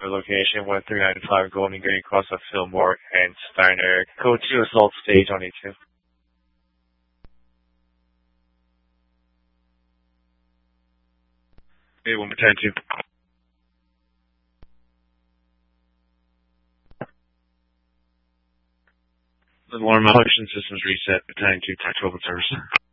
location 1395 Golden Gate, across of Fillmore and Steiner. Code 2 assault stage on E2. Okay, 110-2. Alarm malfunction systems reset. Battalion 2, tactical service.